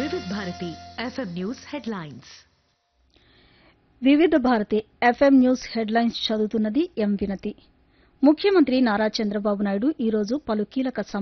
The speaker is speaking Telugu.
వివిధ భారతి ఎఫ్ఎం న్యూస్ హెడ్లైన్స్. వివిధ భారతి ఎఫ్ఎం న్యూస్ హెడ్లైన్స్ చదువుతున్నది ఎం వినతి. ముఖ్యమంత్రి నారా చంద్రబాబు నాయుడు ఈరోజు పలు కీలక